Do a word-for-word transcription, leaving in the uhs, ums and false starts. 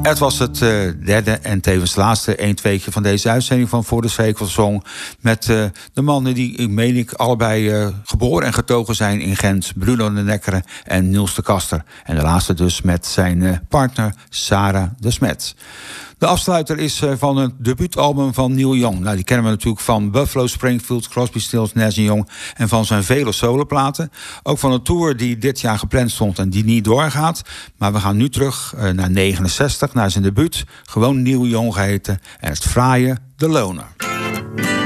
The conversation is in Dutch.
Het was het uh, derde en tevens laatste één-tweetje van deze uitzending van Voor de Zevensong. Met uh, de mannen die, meen ik, allebei uh, geboren en getogen zijn in Gent. Bruno de Nekkeren en Niels de Kaster. En de laatste dus met zijn uh, partner Sarah de Smet. De afsluiter is uh, van het debuutalbum van Neil Young. Nou, die kennen we natuurlijk van Buffalo Springfield, Crosby, Stills, Nash en Young en van zijn vele soloplaten. Ook van een tour die dit jaar gepland stond en die niet doorgaat. Maar we gaan nu terug uh, naar negenenzestig, naar zijn debuut. Gewoon Neil Young geheten en het fraaie De Loner.